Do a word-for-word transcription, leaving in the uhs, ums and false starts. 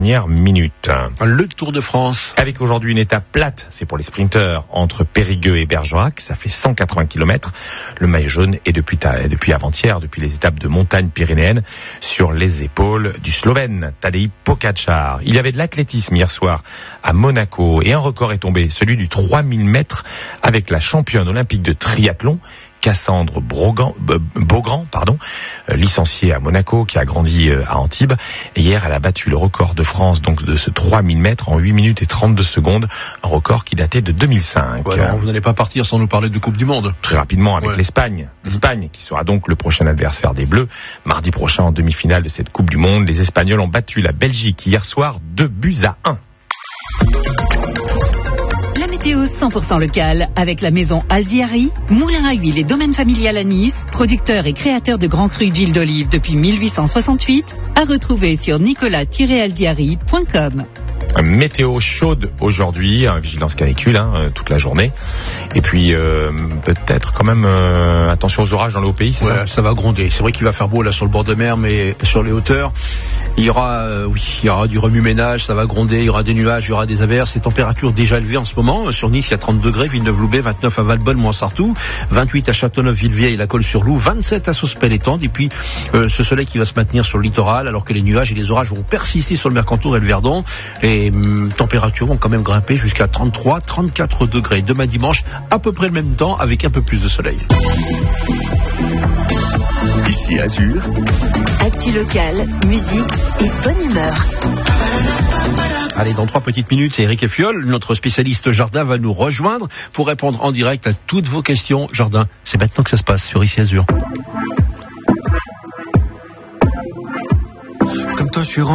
Dernière minute. Le Tour de France. Avec aujourd'hui une étape plate, c'est pour les sprinteurs, entre Périgueux et Bergerac, ça fait cent quatre-vingts kilomètres. Le maillot jaune est depuis, ta, depuis avant-hier, depuis les étapes de montagne pyrénéenne, sur les épaules du Slovène, Tadej Pogačar. Il y avait de l'athlétisme hier soir à Monaco et un record est tombé, celui du trois mille mètres avec la championne olympique de triathlon, Cassandre Brogan, euh, Beaugrand, pardon, euh, licenciée à Monaco, qui a grandi euh, à Antibes. Et hier, elle a battu le record de France, donc de ce trois mille mètres en huit minutes et trente-deux secondes, un record qui datait de deux mille cinq. Ouais, alors, vous n'allez pas partir sans nous parler de Coupe du Monde. Très rapidement avec ouais. l'Espagne. L'Espagne, qui sera donc le prochain adversaire des Bleus. Mardi prochain, en demi-finale de cette Coupe du Monde, les Espagnols ont battu la Belgique hier soir, deux buts à un. La météo cent pour cent locale avec la maison Alziari, moulin à huile et domaine familial à Nice, producteur et créateur de grands crus d'huile d'olive depuis mille huit cent soixante-huit, à retrouver sur nicolas tiret alziari point com. Météo chaude aujourd'hui, hein, vigilance canicule hein, toute la journée. Et puis euh, peut-être quand même euh, attention aux orages dans le haut pays, c'est ouais, ça ça va gronder. C'est vrai qu'il va faire beau là sur le bord de mer, mais sur les hauteurs, il y aura, euh, oui, il y aura du remue-ménage, ça va gronder, il y aura des nuages, il y aura des averses. Les températures déjà élevées en ce moment. Sur Nice, il y a trente degrés, Villeneuve-Loubet, vingt-neuf à Valbonne, Montsartou, vingt-huit à Châteauneuf-Villevieille, la Colle-sur-Loup, vingt-sept à Sospel-Étang. Et puis euh, ce soleil qui va se maintenir sur le littoral, alors que les nuages et les orages vont persister sur le Mercantour et le Verdon. Et hum, températures vont quand même grimper jusqu'à trente-trois à trente-quatre degrés. Demain dimanche, à peu près le même temps, avec un peu plus de soleil. Ici Azur. Actu local, musique et bonne humeur. Allez, dans trois petites minutes, c'est Eric Effiol, notre spécialiste jardin, va nous rejoindre pour répondre en direct à toutes vos questions jardin. C'est maintenant que ça se passe sur Ici Azur. Comme toi, je suis